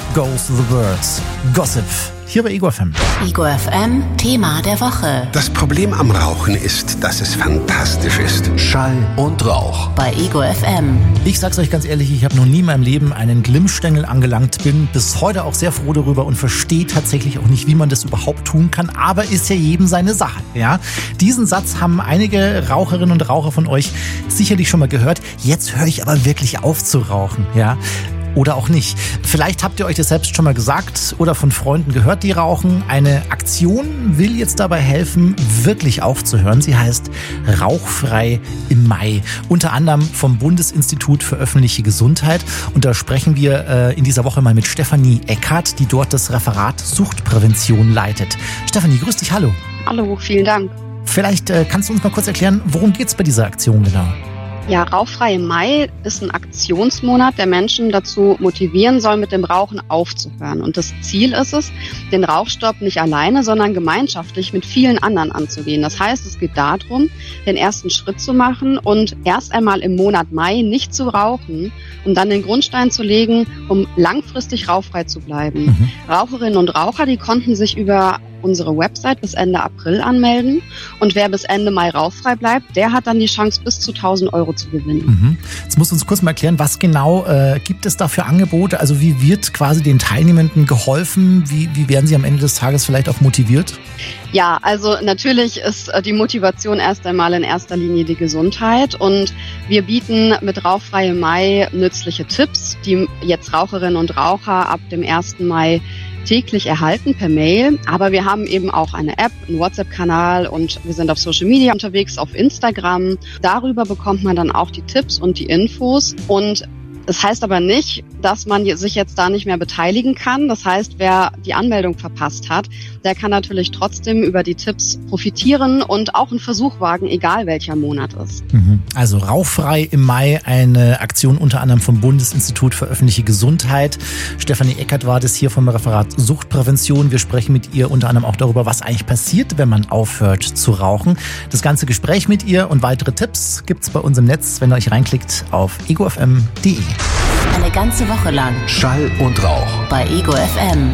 goes the word. Gossip. Hier bei Ego FM. Ego FM, Thema der Woche. Das Problem am Rauchen ist, dass es fantastisch ist. Schall und Rauch. Bei Ego FM. Ich sag's euch ganz ehrlich, ich habe noch nie in meinem Leben einen Glimmstängel angelangt, bin bis heute auch sehr froh darüber und verstehe tatsächlich auch nicht, wie man das überhaupt tun kann, aber ist ja jedem seine Sache. Ja? Diesen Satz haben einige Raucherinnen und Raucher von euch sicherlich schon mal gehört. Jetzt höre ich aber wirklich auf zu rauchen. Ja? Oder auch nicht. Vielleicht habt ihr euch das selbst schon mal gesagt oder von Freunden gehört, die rauchen. Eine Aktion will jetzt dabei helfen, wirklich aufzuhören. Sie heißt Rauchfrei im Mai. Unter anderem vom Bundesinstitut für öffentliche Gesundheit. Und da sprechen wir in dieser Woche mal mit Stefanie Eckhardt, die dort das Referat Suchtprävention leitet. Stefanie, grüß dich, hallo. Hallo, vielen Dank. Vielleicht kannst du uns mal kurz erklären, worum geht's bei dieser Aktion genau? Ja, Rauchfrei im Mai ist ein Aktionsmonat, der Menschen dazu motivieren soll, mit dem Rauchen aufzuhören. Und das Ziel ist es, den Rauchstopp nicht alleine, sondern gemeinschaftlich mit vielen anderen anzugehen. Das heißt, es geht darum, den ersten Schritt zu machen und erst einmal im Monat Mai nicht zu rauchen, um dann den Grundstein zu legen, um langfristig rauchfrei zu bleiben. Raucherinnen und Raucher, die konnten sich über unsere Website bis Ende April anmelden. Und wer bis Ende Mai rauchfrei bleibt, der hat dann die Chance, bis zu 1.000 Euro zu gewinnen. Jetzt musst du uns kurz mal erklären, was genau gibt es da für Angebote? Also wie wird quasi den Teilnehmenden geholfen? Wie werden sie am Ende des Tages vielleicht auch motiviert? Ja, also natürlich ist die Motivation erst einmal in erster Linie die Gesundheit. Und wir bieten mit Rauchfrei im Mai nützliche Tipps, die jetzt Raucherinnen und Raucher ab dem 1. Mai täglich erhalten per Mail, aber wir haben eben auch eine App, einen WhatsApp-Kanal und wir sind auf Social Media unterwegs, auf Instagram. Darüber bekommt man dann auch die Tipps und die Infos und das heißt aber nicht, dass man sich jetzt da nicht mehr beteiligen kann. Das heißt, wer die Anmeldung verpasst hat, der kann natürlich trotzdem über die Tipps profitieren und auch einen Versuch wagen, egal welcher Monat ist. Also Rauchfrei im Mai, eine Aktion unter anderem vom Bundesinstitut für öffentliche Gesundheit. Stefanie Eckhardt war das hier vom Referat Suchtprävention. Wir sprechen mit ihr unter anderem auch darüber, was eigentlich passiert, wenn man aufhört zu rauchen. Das ganze Gespräch mit ihr und weitere Tipps gibt's bei uns im Netz, wenn ihr euch reinklickt auf egofm.de. Eine ganze Woche lang. Schall und Rauch. Bei Ego FM.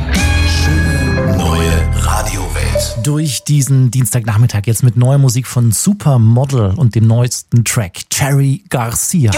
Schöne neue Radiowelt. Durch diesen Dienstagnachmittag jetzt mit neuer Musik von Supermodel und dem neuesten Track Cherry Garcia.